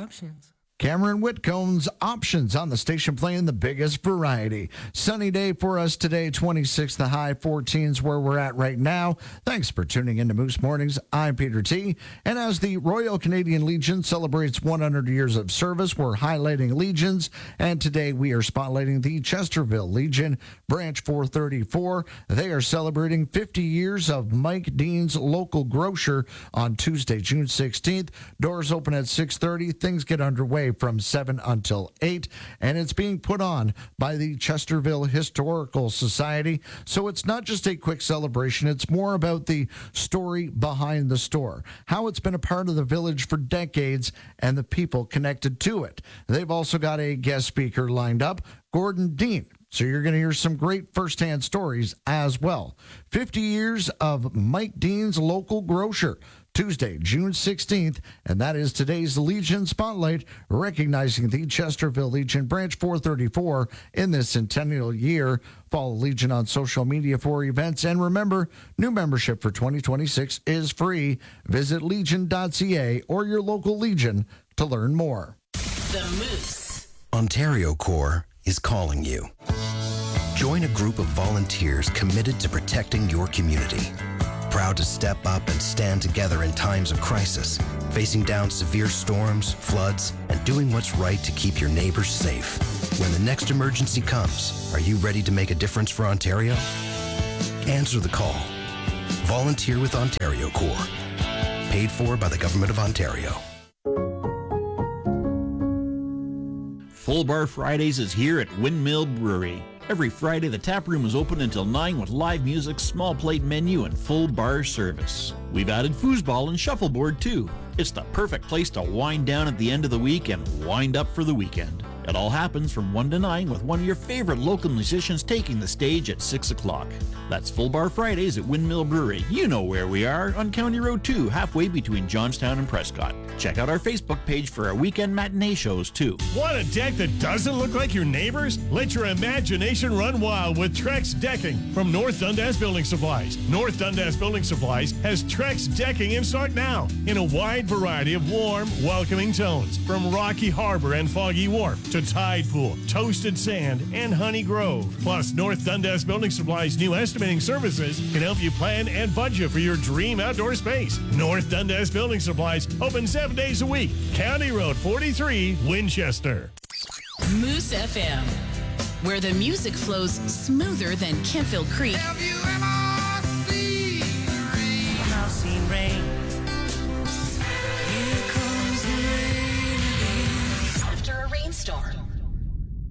options. Cameron Whitcomb's Options on the station playing the biggest variety. Sunny day for us today, 26, the high 14s where we're at right now. Thanks for tuning in to Moose Mornings. I'm Peter T. And as the Royal Canadian Legion celebrates 100 years of service, we're highlighting legions. And today we are spotlighting the Chesterville Legion, Branch 434. They are celebrating 50 years of Mike Dean's Local Grocer on Tuesday, June 16th. Doors open at 6:30. Things get underway from 7 until 8, and it's being put on by the Chesterville Historical Society. So it's not just a quick celebration, it's more about the story behind the store, how it's been a part of the village for decades, and the people connected to it. They've also got a guest speaker lined up, Gordon Dean. So you're going to hear some great firsthand stories as well. 50 years of Mike Dean's Local Grocer, Tuesday, June 16th, and that is today's Legion Spotlight, recognizing the Chesterville Legion Branch 434 in this centennial year. Follow Legion on social media for events, and remember, new membership for 2026 is free. Visit legion.ca or your local Legion to learn more. The Moose. Ontario Corps is calling you. Join a group of volunteers committed to protecting your community. Proud to step up and stand together in times of crisis, facing down severe storms, floods, and doing what's right to keep your neighbors safe. When the next emergency comes, are you ready to make a difference for Ontario? Answer the call. Volunteer with Ontario Corps. Paid for by the Government of Ontario. Full Bar Fridays is here at Windmill Brewery. Every Friday, the tap room is open until 9 with live music, small plate menu, and full bar service. We've added foosball and shuffleboard too. It's the perfect place to wind down at the end of the week and wind up for the weekend. It all happens from 1 to 9 with one of your favorite local musicians taking the stage at 6 o'clock. That's Full Bar Fridays at Windmill Brewery. You know where we are, on County Road 2, halfway between Johnstown and Prescott. Check out our Facebook page for our weekend matinee shows too. Want a deck that doesn't look like your neighbor's? Let your imagination run wild with Trex Decking from North Dundas Building Supplies. North Dundas Building Supplies has Trex Decking in stock now in a wide variety of warm, welcoming tones, from Rocky Harbor and Foggy Wharf to Tide Pool, Toasted Sand, and Honey Grove. Plus, North Dundas Building Supplies' new estimating services can help you plan and budget for your dream outdoor space. North Dundas Building Supplies open 7 days a week. County Road 43, Winchester. Moose FM, where the music flows smoother than Kentfield Creek. Have you ever seen rain? I've seen rain. Here comes the rain again. After a rainstorm.